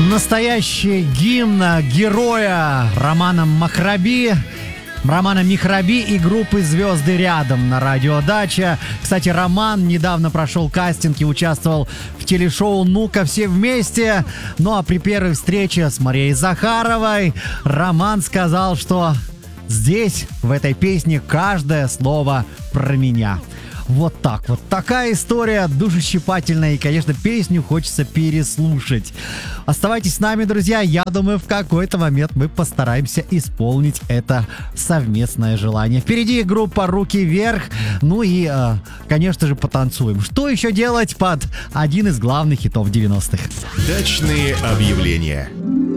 Настоящий гимн героя Романа Михраби и группы «Звезды рядом» на радио «Дача». Кстати, Роман недавно прошел кастинг и участвовал в телешоу «Ну-ка, все вместе». Ну а при первой встрече с Марией Захаровой Роман сказал, что здесь, в этой песне, каждое слово про меня. Вот так вот. Такая история душещипательная. И, конечно, песню хочется переслушать. Оставайтесь с нами, друзья. Я думаю, в какой-то момент мы постараемся исполнить это совместное желание. Впереди группа «Руки вверх». Ну и, конечно же, потанцуем. Что еще делать под один из главных хитов 90-х? Дачные объявления.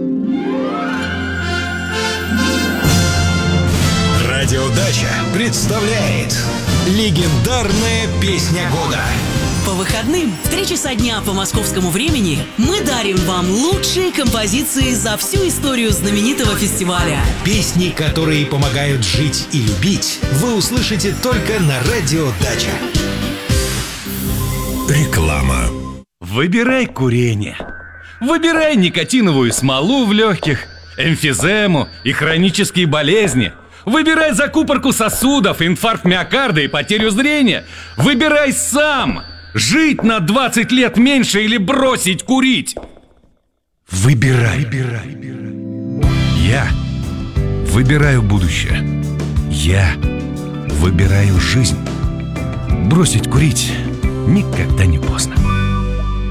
Радиодача представляет легендарная песня года. По выходным в 3 часа дня по московскому времени мы дарим вам лучшие композиции за всю историю знаменитого фестиваля. Песни, которые помогают жить и любить, вы услышите только на радиодача. Реклама. Выбирай курение. Выбирай никотиновую смолу в легких, эмфизему и хронические болезни. Выбирай закупорку сосудов, инфаркт миокарда и потерю зрения. Выбирай сам! Жить на 20 лет меньше или бросить курить. Выбирай. Я выбираю будущее. Я выбираю жизнь. Бросить курить никогда не поздно.